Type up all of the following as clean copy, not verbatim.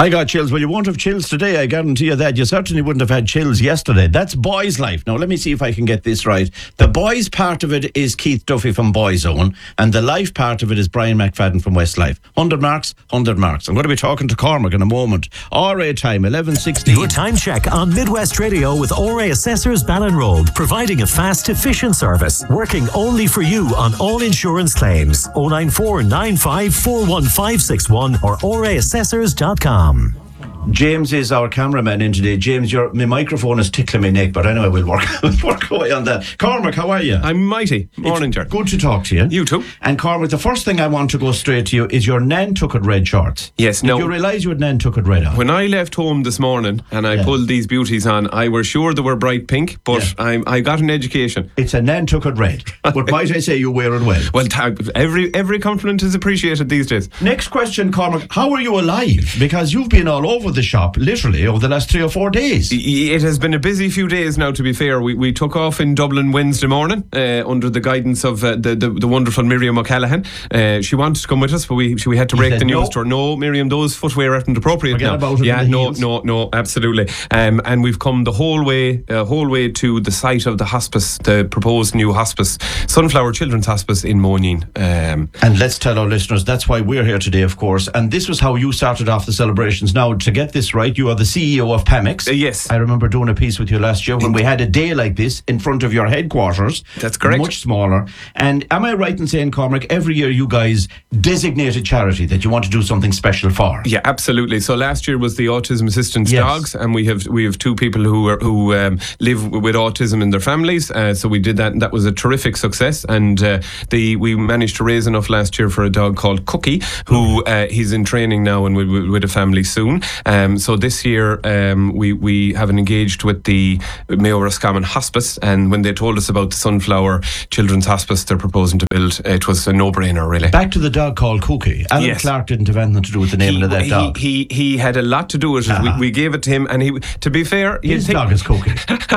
I got chills. Well, you won't have chills today, I guarantee you that. You certainly wouldn't have had chills yesterday. That's Boys Life. Now, let me see if I can get this right. The boys part of it is Keith Duffy from Boyzone, and the life part of it is Brian McFadden from Westlife. 100 marks, 100 marks. I'm going to be talking to Cormac in a moment. RA time, 11:16. Your time check on Midwest Radio with RA Assessors Ballinroad, providing a fast, efficient service, working only for you on all insurance claims. 094 95 41561 or raassessors.com. James is our cameraman in today. James, my microphone is tickling my neck, but I know I will work away on that. Cormac, how are you? I'm mighty. Morning, Ger. Good to talk to you. You too. And Cormac, the first thing I want to go straight to you is your Nantucket red shorts. Yes. Did you realise you had Nantucket red on? When I left home this morning and I pulled these beauties on, I was sure they were bright pink, but I got an education. It's a Nantucket red. But might I say you wear it well? Well, every compliment is appreciated these days. Next question, Cormac. How are you alive? Because you've been all over the shop, literally, over the last 3 or 4 days. It has been a busy few days now, to be fair. We took off in Dublin Wednesday morning under the guidance of the wonderful Miriam O'Callaghan. She wanted to come with us, but we had to break the news to her. No, Miriam, those footwear aren't appropriate now. About it. Yeah, no, absolutely. And we've come the whole way to the site of the hospice, the proposed new hospice, Sunflower Children's Hospice in Moynihan. And let's tell our listeners, that's why we're here today, of course. And this was how you started off the celebrations. Now, to get this right, you are the CEO of Pamex. Yes. I remember doing a piece with you last year when we had a day like this in front of your headquarters. That's correct. Much smaller. And am I right in saying, Cormac, every year you guys designate a charity that you want to do something special for? Yeah, absolutely. So last year was the Autism Assistance Dogs, and we have 2 people who live with autism in their families. So we did that, and that was a terrific success. And we managed to raise enough last year for a dog called Cookie, who he's in training now and with a family soon. So this year we have engaged with the Mayo Roscommon Hospice, and when they told us about the Sunflower Children's Hospice they're proposing to build, it was a no-brainer, really. Back to the dog called Cookie. Alan Clark didn't have anything to do with the naming of that dog. He had a lot to do with it. We gave it to him, and to be fair, his dog is Cookie.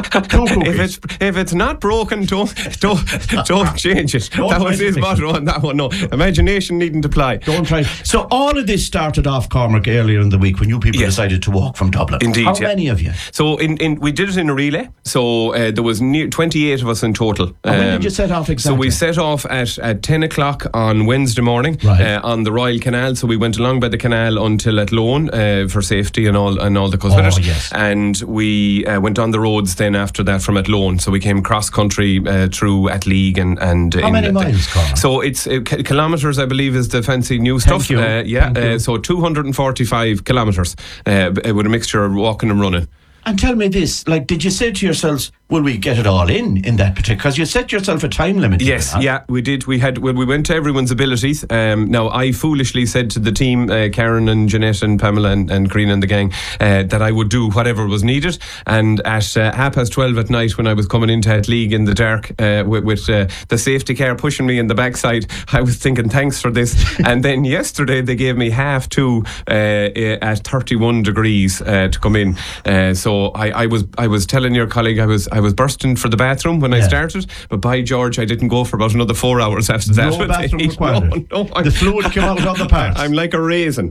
If it's not broken, don't change it. That was his motto on that one. No, imagination needn't apply. Don't try. So all of this started off, Cormac, earlier in the week when you people decided to walk from Dublin. Indeed. How many of you? So we did it in a relay. So there was 28 of us in total. And when did you set off exactly? So we set off at 10 o'clock on Wednesday morning on the Royal Canal. So we went along by the canal until Athlone for safety and all that goes with it. Yes. And we went on the roads then after that from Athlone. So we came cross country through Atleague and how many miles, Cormac? So it's kilometres, I believe, is the fancy new stuff. Thank you. So 245 kilometres with a mixture of walking and running. And tell me this, did you say to yourselves, will we get it all in that particular? Because you set yourself a time limit. Yes, we did. We went to everyone's abilities. Now, I foolishly said to the team, Karen and Jeanette and Pamela and Karina and the gang, that I would do whatever was needed. And at 12:30 at night, when I was coming into Atleague in the dark with the safety car pushing me in the backside, I was thinking, thanks for this. And then yesterday, they gave me 2:30 at 31 degrees to come in. So I was telling your colleague I was bursting for the bathroom when I started, but by George, I didn't go for about another 4 hours after that. No bathroom required. No, the fluid came out of the parts. I'm like a raisin.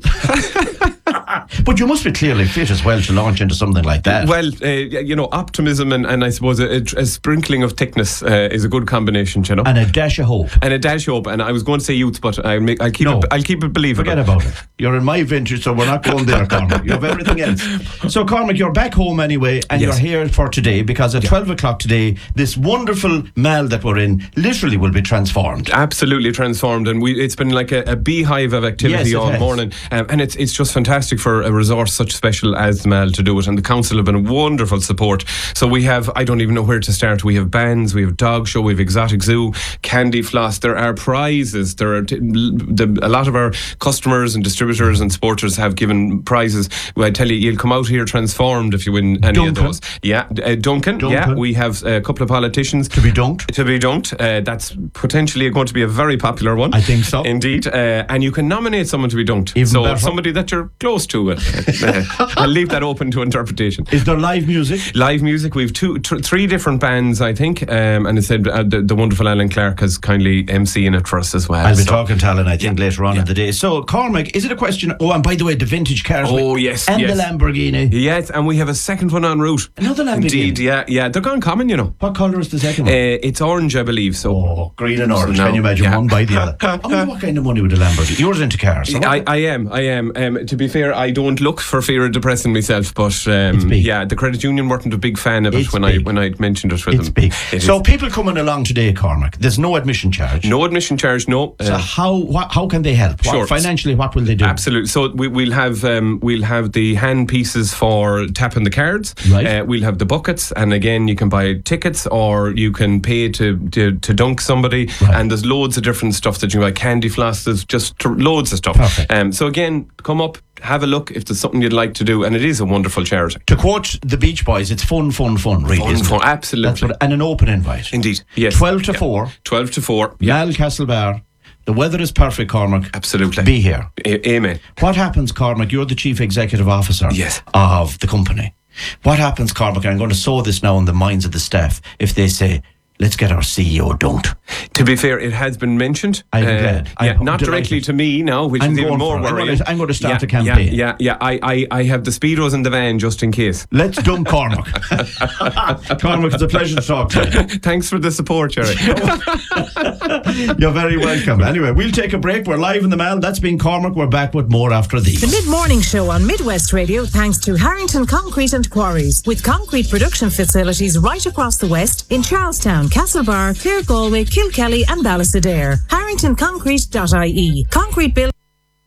But you must be clearly fit as well to launch into something like that. Well, optimism and I suppose a sprinkling of thickness is a good combination, you know. And a dash of hope. And I was going to say youth, but I'll keep it believable. Forget about it. You're in my venture, so we're not going there, Cormac. You have everything else. So, Cormac, you're back home anyway, and you're here for today because at 12 o'clock today, this wonderful mall that we're in literally will be transformed. Absolutely transformed, and it's been like a beehive of activity all morning, and it's just fantastic for a resource such special as the mall to do it, and the council have been a wonderful support. So we have, I don't even know where to start. We have bands, we have dog show, we have exotic zoo, candy floss. There are prizes. There are a lot of our customers and distributors and supporters have given prizes. I tell you, you'll come out here transformed if you win any of those. Yeah, Duncan. Yeah, we have a couple of politicians to be dunked. That's potentially going to be a very popular one. I think so. Indeed. And you can nominate someone to be dunked. Even so better. Somebody that you're close to. I'll leave that open to interpretation. Is there live music? Live music. We've three different bands, I think, and it said the wonderful Alan Clark has kindly emceeing it for us as well. I'll be talking to Alan, I think, later on in the day. So, Cormac, is it a question? Oh, and by the way, the vintage cars. Oh, yes. And the Lamborghini. Yes, and we have a second one en route. Another Lamborghini? Indeed, yeah. They're gone common, you know. What colour is the second one? It's orange, I believe. So green and orange. So Can you imagine one by the other? I wonder what kind of money would a Lamborghini? Yours into cars. So I am. To be fair, I don't look for fear of depressing myself, but the credit union weren't a big fan of it when I mentioned it with them. Big. So people coming along today, Cormac, there's no admission charge. No admission charge, no. So how can they help? Sure. Financially, what will they do? Absolutely. So we'll have the hand pieces for tapping the cards. Right. We'll have the buckets, and again, you can buy tickets or you can pay to dunk somebody. Right. And there's loads of different stuff that you can buy. Candy floss, there's just loads of stuff. Perfect. So again, come up, have a look if there's something you'd like to do, and it is a wonderful charity. To quote the Beach Boys, it's fun, really. Fun, absolutely. And an open invite. Indeed, yes. 12 to 4. 12 to 4. Mal Castlebar. The weather is perfect, Cormac. Absolutely. Be here. Amen. What happens, Cormac? You're the Chief Executive Officer of the company. What happens, Cormac? I'm going to sow this now in the minds of the staff. If they say, let's get our CEO dunked. To be fair, it has been mentioned. I'm glad. Not directly to me now, which is even more worrying. I'm going to start a campaign. I have the Speedos in the van just in case. Let's dunk Cormac. Cormac, it's a pleasure to talk to you. Thanks for the support, Jerry. You're very welcome. Anyway, we'll take a break. We're live in the Mal. That's been Cormac. We're back with more after these. The Mid-Morning Show on Midwest Radio, thanks to Harrington Concrete and Quarries, with concrete production facilities right across the West in Charlestown, Castlebar, Clare, Galway, Kilkelly and Ballastadair. HarringtonConcrete.ie. Concrete build.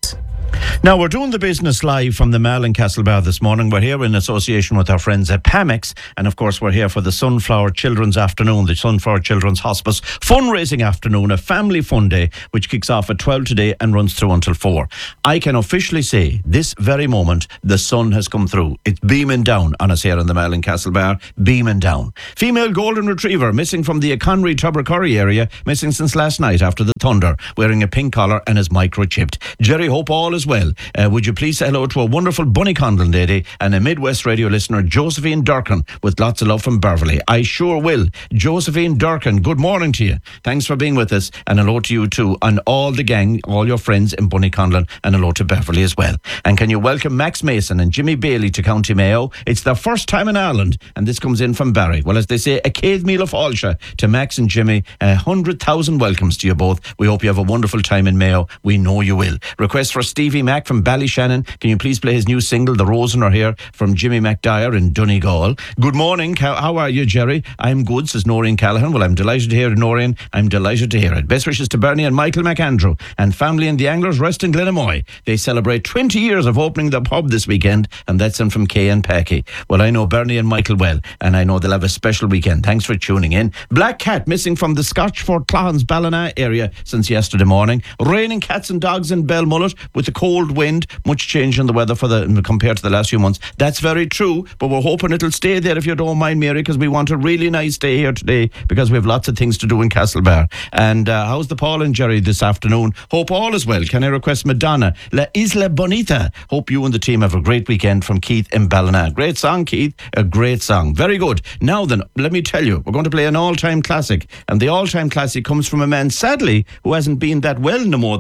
Now, we're doing the business live from the Mal in Castlebar this morning. We're here in association with our friends at Pamex. And, of course, we're here for the Sunflower Children's Afternoon, the Sunflower Children's Hospice fundraising afternoon, a family fun day, which kicks off at 12 today and runs through until 4. I can officially say, this very moment, the sun has come through. It's beaming down on us here in the Mal in Castlebar, beaming down. Female golden retriever missing from the Conry Tubbercurry area, missing since last night after the thunder, wearing a pink collar and is microchipped. Jerry, hope all is well. Would you please say hello to a wonderful Bunny Conlon lady and a Midwest Radio listener, Josephine Durkin, with lots of love from Beverly. I sure will. Josephine Durkin, good morning to you. Thanks for being with us, and hello to you too, and all the gang, all your friends in Bunny Conlon, and hello to Beverly as well. And can you welcome Max Mason and Jimmy Bailey to County Mayo? It's their first time in Ireland, and this comes in from Barry. Well, as they say, a céad míle fáilte to Max and Jimmy. 100,000 welcomes to you both. We hope you have a wonderful time in Mayo. We know you will. Request for Stevie Mac from Ballyshannon. Can you please play his new single, The Rosen Are Here, from Jimmy McDyer in Donegal? Good morning. How are you, Jerry? I'm good, says Noreen Callahan. Well, I'm delighted to hear it, Noreen. I'm delighted to hear it. Best wishes to Bernie and Michael McAndrew and family in the Anglers Rest in Glenamoy. They celebrate 20 years of opening the pub this weekend, and that's in from Kay and Packy. Well, I know Bernie and Michael well, and I know they'll have a special weekend. Thanks for tuning in. Black cat missing from the Scotchford Clons Ballina area since yesterday morning. Raining cats and dogs in Belmullet with the cold wind. Much change in the weather compared to the last few months. That's very true, but we're hoping it'll stay there, if you don't mind, Mary, because we want a really nice day here today, because we have lots of things to do in Castlebar. And how's the Paul and Jerry this afternoon? Hope all is well. Can I request Madonna, La Isla Bonita? Hope you and the team have a great weekend, from Keith in Ballina. Great song, Keith. A great song. Very good. Now then, let me tell you, we're going to play an all-time classic, and the all-time classic comes from a man, sadly, who hasn't been that well no more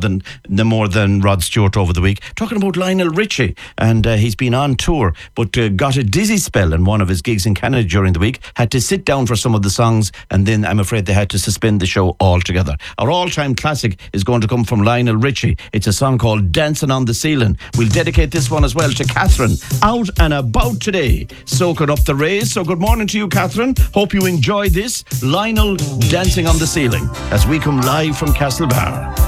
than Rod Stewart over the week. Talking about Lionel Richie, and he's been on tour, but got a dizzy spell in one of his gigs in Canada during the week, had to sit down for some of the songs, and then I'm afraid they had to suspend the show altogether. Our all-time classic is going to come from Lionel Richie. It's a song called Dancing on the Ceiling. We'll dedicate this one as well to Catherine, out and about today, soaking up the rays. So good morning to you, Catherine. Hope you enjoy this. Lionel, Dancing on the Ceiling, as we come live from Castlebar.